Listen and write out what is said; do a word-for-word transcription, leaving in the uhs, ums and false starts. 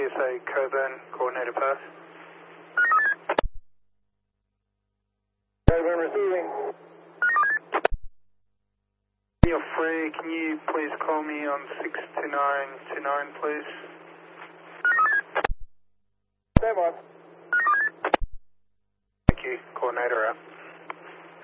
S A Coburn, coordinator pass. Coburn receiving. You're free, can you please call me on six two nine two nine, please? Stand by. Thank you, coordinator out.